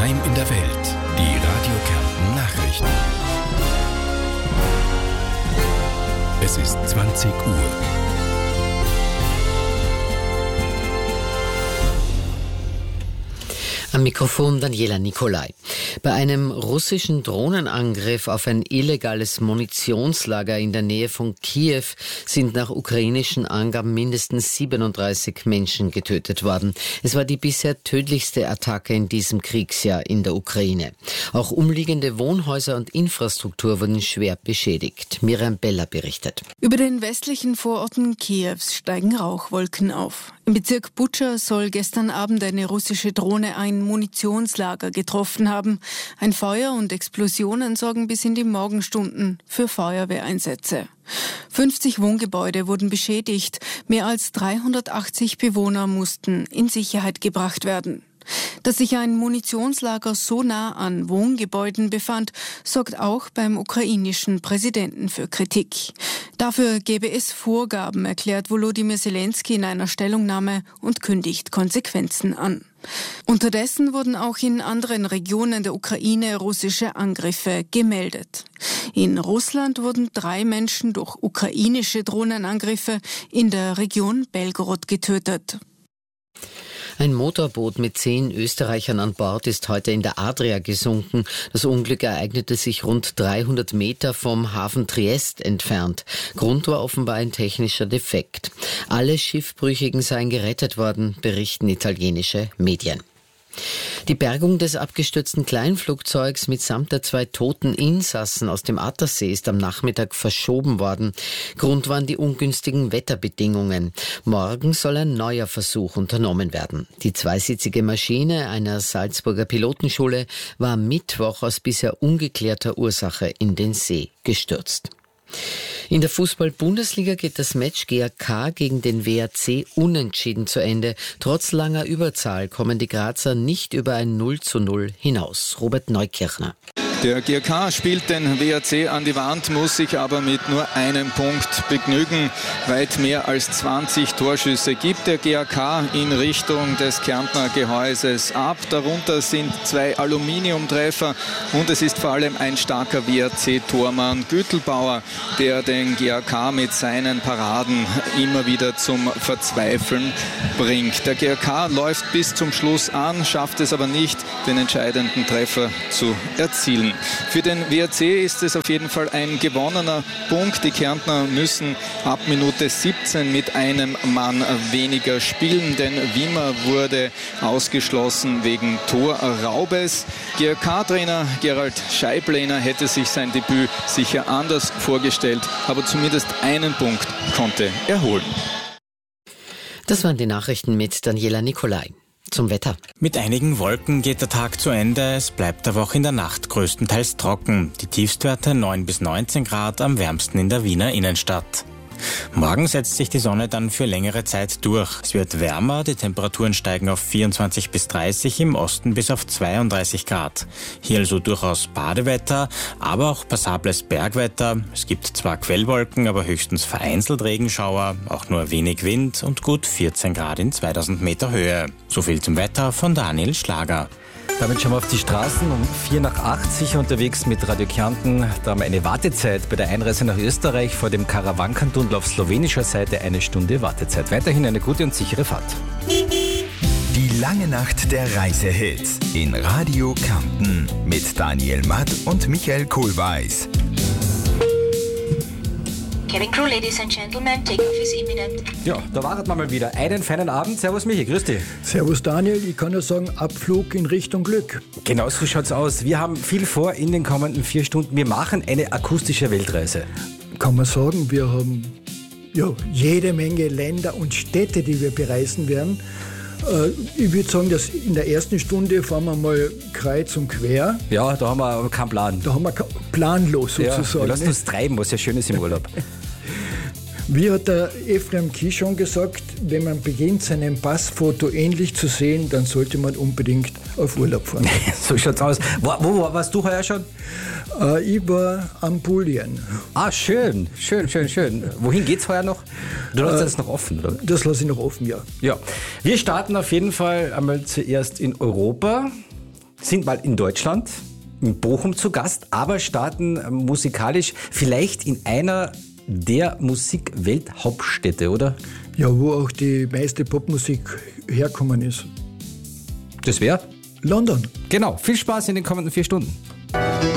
Daheim in der Welt. Die Radio Kärnten Nachrichten. Es ist 20 Uhr. Am Mikrofon Daniela Nicolai. Bei einem russischen Drohnenangriff auf ein illegales Munitionslager in der Nähe von Kiew sind nach ukrainischen Angaben mindestens 37 Menschen getötet worden. Es war die bisher tödlichste Attacke in diesem Kriegsjahr in der Ukraine. Auch umliegende Wohnhäuser und Infrastruktur wurden schwer beschädigt. Miriam Beller berichtet. Über den westlichen Vororten Kiews steigen Rauchwolken auf. Im Bezirk Butscha soll gestern Abend eine russische Drohne ein Munitionslager getroffen haben. Ein Feuer und Explosionen sorgen bis in die Morgenstunden für Feuerwehreinsätze. 50 Wohngebäude wurden beschädigt. Mehr als 380 Bewohner mussten in Sicherheit gebracht werden. Dass sich ein Munitionslager so nah an Wohngebäuden befand, sorgt auch beim ukrainischen Präsidenten für Kritik. Dafür gebe es Vorgaben, erklärt Volodymyr Zelensky in einer Stellungnahme und kündigt Konsequenzen an. Unterdessen wurden auch in anderen Regionen der Ukraine russische Angriffe gemeldet. In Russland wurden 3 Menschen durch ukrainische Drohnenangriffe in der Region Belgorod getötet. Ein Motorboot mit 10 Österreichern an Bord ist heute in der Adria gesunken. Das Unglück ereignete sich rund 300 Meter vom Hafen Triest entfernt. Grund war offenbar ein technischer Defekt. Alle Schiffbrüchigen seien gerettet worden, berichten italienische Medien. Die Bergung des abgestürzten Kleinflugzeugs mitsamt der 2 toten Insassen aus dem Attersee ist am Nachmittag verschoben worden. Grund waren die ungünstigen Wetterbedingungen. Morgen soll ein neuer Versuch unternommen werden. Die 2-sitzige Maschine einer Salzburger Pilotenschule war am Mittwoch aus bisher ungeklärter Ursache in den See gestürzt. In der Fußball-Bundesliga geht das Match GAK gegen den WAC unentschieden zu Ende. Trotz langer Überzahl kommen die Grazer nicht über ein 0:0 hinaus. Robert Neukirchner. Der GAK spielt den WAC an die Wand, muss sich aber mit nur einem Punkt begnügen. Weit mehr als 20 Torschüsse gibt der GAK in Richtung des Kärntner Gehäuses ab. Darunter sind 2 Aluminiumtreffer und es ist vor allem ein starker WAC-Tormann Güttelbauer, der den GAK mit seinen Paraden immer wieder zum Verzweifeln bringt. Der GAK läuft bis zum Schluss an, schafft es aber nicht, den entscheidenden Treffer zu erzielen. Für den WAC ist es auf jeden Fall ein gewonnener Punkt. Die Kärntner müssen ab Minute 17 mit einem Mann weniger spielen, denn Wimmer wurde ausgeschlossen wegen Torraubes. GAK-Trainer Gerald Scheiblehner hätte sich sein Debüt sicher anders vorgestellt, aber zumindest einen Punkt konnte er holen. Das waren die Nachrichten mit Daniela Nicolai. Zum Wetter. Mit einigen Wolken geht der Tag zu Ende. Es bleibt aber auch in der Nacht größtenteils trocken. Die Tiefstwerte 9 bis 19 Grad, am wärmsten in der Wiener Innenstadt. Morgen setzt sich die Sonne dann für längere Zeit durch. Es wird wärmer, die Temperaturen steigen auf 24 bis 30, im Osten bis auf 32 Grad. Hier also durchaus Badewetter, aber auch passables Bergwetter. Es gibt zwar Quellwolken, aber höchstens vereinzelt Regenschauer, auch nur wenig Wind und gut 14 Grad in 2000 Meter Höhe. So viel zum Wetter von Daniel Schlager. Damit schauen wir auf die Straßen um 7:08 sicher unterwegs mit Radio Kärnten. Da haben wir eine Wartezeit bei der Einreise nach Österreich vor dem Karawankentunnel auf slowenischer Seite 1 Stunde Wartezeit. Weiterhin eine gute und sichere Fahrt. Die lange Nacht der Reisehits in Radio Kärnten mit Daniel Matt und Michael Kohlweis. Cabin Crew, Ladies and Gentlemen, Takeoff is imminent. Ja, da warten wir mal wieder. Einen feinen Abend. Servus Michi, grüß dich. Servus Daniel, ich kann nur sagen, Abflug in Richtung Glück. Genau so schaut's aus. Wir haben viel vor in den kommenden 4 Stunden. Wir machen eine akustische Weltreise. Kann man sagen, wir haben jede Menge Länder und Städte, die wir bereisen werden. Ich würde sagen, dass in der ersten Stunde fahren wir mal kreuz und quer. Ja, da haben wir aber keinen Plan. Da haben wir planlos sozusagen. Ja, wir lassen uns treiben, was ja schön ist im Urlaub. Wie hat der Ephraim Kishon gesagt, wenn man beginnt, seinem Passfoto ähnlich zu sehen, dann sollte man unbedingt auf Urlaub fahren. So schaut's aus. Wo warst du heuer schon? Ich war am Bullion. Ah, schön. Wohin geht's heuer noch? Du lässt das noch offen, oder? Das lasse ich noch offen, ja. Ja. Wir starten auf jeden Fall einmal zuerst in Europa. sind mal in Deutschland, in Bochum zu Gast, aber starten musikalisch vielleicht in einer der Musikwelthauptstädte, oder? Ja, wo auch die meiste Popmusik herkommen ist. Das wäre? London. Genau, viel Spaß in den kommenden 4 Stunden.